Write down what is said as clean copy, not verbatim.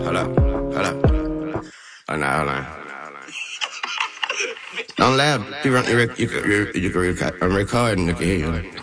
Hold up, hold up. Oh, no, hold on. Don't laugh. You can record. I'm recording. You can hear you.